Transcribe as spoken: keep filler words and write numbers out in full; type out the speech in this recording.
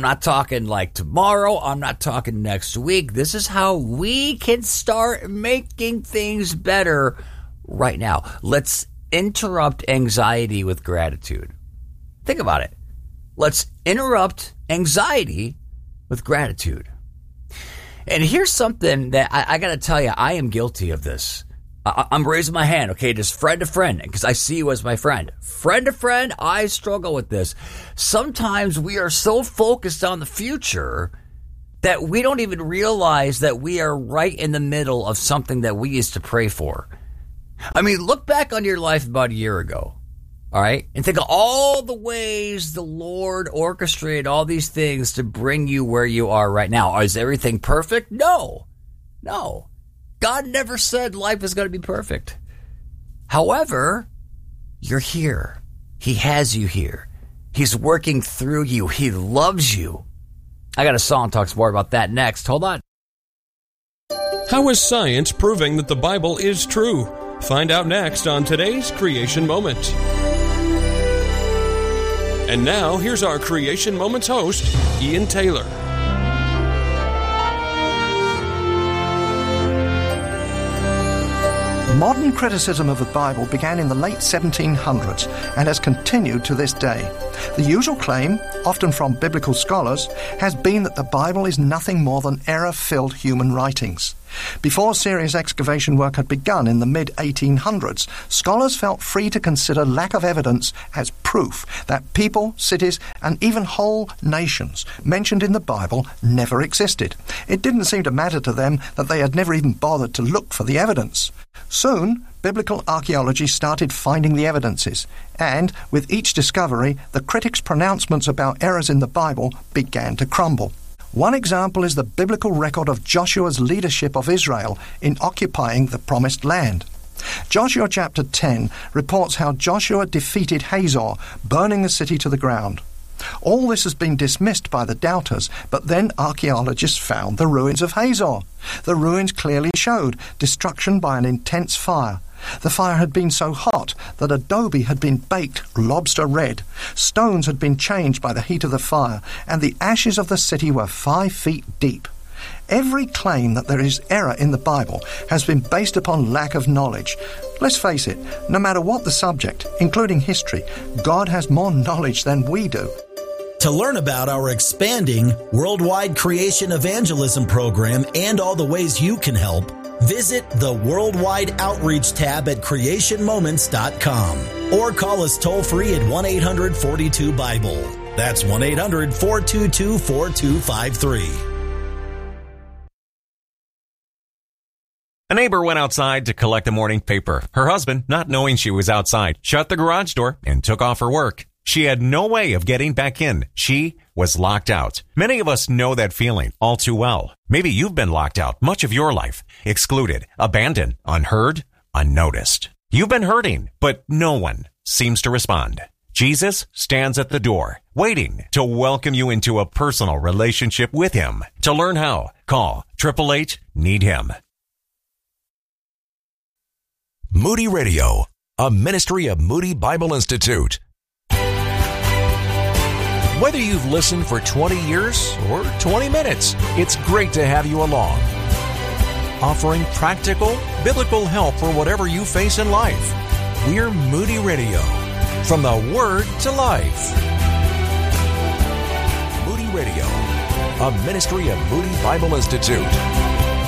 not talking like tomorrow. I'm not talking next week. This is how we can start making things better right now. Let's interrupt anxiety with gratitude. Think about it. Let's interrupt anxiety with gratitude. And here's something that I, I got to tell you, I am guilty of this. I, I'm raising my hand, okay, just friend to friend, because I see you as my friend. Friend to friend, I struggle with this. Sometimes we are so focused on the future that we don't even realize that we are right in the middle of something that we used to pray for. I mean, look back on your life about a year ago. All right. And think of all the ways the Lord orchestrated all these things to bring you where you are right now. Is everything perfect? No, no. God never said life is going to be perfect. However, you're here. He has you here. He's working through you. He loves you. I got a song that talks more about that next. Hold on. How is science proving that the Bible is true? Find out next on today's Creation Moment. And now, here's our Creation Moments host, Ian Taylor. Modern criticism of the Bible began in the late seventeen hundreds and has continued to this day. The usual claim, often from biblical scholars, has been that the Bible is nothing more than error-filled human writings. Before serious excavation work had begun in the mid eighteen hundreds, scholars felt free to consider lack of evidence as proof that people, cities, and even whole nations mentioned in the Bible never existed. It didn't seem to matter to them that they had never even bothered to look for the evidence. Soon, biblical archaeology started finding the evidences, and with each discovery, the critics' pronouncements about errors in the Bible began to crumble. One example is the biblical record of Joshua's leadership of Israel in occupying the Promised Land. Joshua chapter ten reports how Joshua defeated Hazor, burning the city to the ground. All this has been dismissed by the doubters, but then archaeologists found the ruins of Hazor. The ruins clearly showed destruction by an intense fire. The fire had been so hot that adobe had been baked lobster red, stones had been changed by the heat of the fire, and the ashes of the city were five feet deep. Every claim that there is error in the Bible has been based upon lack of knowledge. Let's face it, no matter what the subject, including history, God has more knowledge than we do. To learn about our expanding worldwide creation evangelism program and all the ways you can help, visit the Worldwide Outreach tab at creation moments dot com or call us toll-free at one eight hundred forty-two Bible. That's one eight hundred four two two four two five three. A neighbor went outside to collect the morning paper. Her husband, not knowing she was outside, shut the garage door and took off her work. She had no way of getting back in. She was locked out. Many of us know that feeling all too well. Maybe you've been locked out much of your life, excluded, abandoned, unheard, unnoticed. You've been hurting, but no one seems to respond. Jesus stands at the door, waiting to welcome you into a personal relationship with him. To learn how, call eight eight eight, need him. Moody Radio, a ministry of Moody Bible Institute. Whether you've listened for twenty years or twenty minutes, it's great to have you along. Offering practical, biblical help for whatever you face in life. We're Moody Radio, from the Word to Life. Moody Radio, a ministry of Moody Bible Institute.